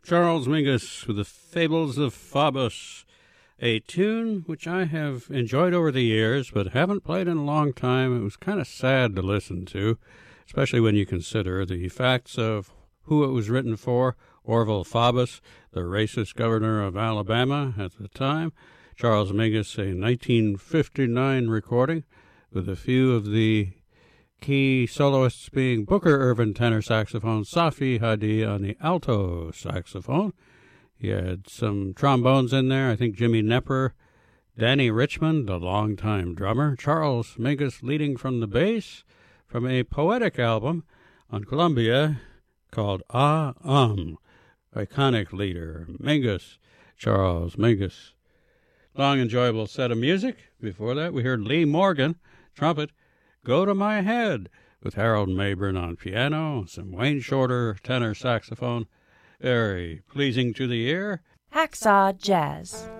Charles Mingus with the Fables of Faubus, a tune which I have enjoyed over the years but haven't played in a long time. It was kind of sad to listen to, especially when you consider the facts of who it was written for. Orville Faubus, the racist governor of Alabama at the time. Charles Mingus, a 1959 recording, with a few of the key soloists being Booker Ervin tenor saxophone, Safi Hadi on the alto saxophone. He had some trombones in there, I think Jimmy Knepper, Danny Richmond, a longtime drummer, Charles Mingus leading from the bass from a poetic album on Columbia called iconic leader, Mingus, Charles Mingus. Long, enjoyable set of music. Before that, we heard Lee Morgan, trumpet, Go to My Head, with Harold Mabern on piano, some Wayne Shorter tenor saxophone. Very pleasing to the ear. Hacksaw Jazz.